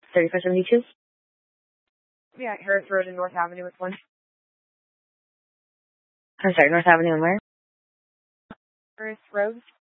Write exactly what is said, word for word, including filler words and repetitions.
thirty-five seventy-two? Yeah, Harris Road and North Avenue with one. I'm sorry, North Avenue and where? Harris Road.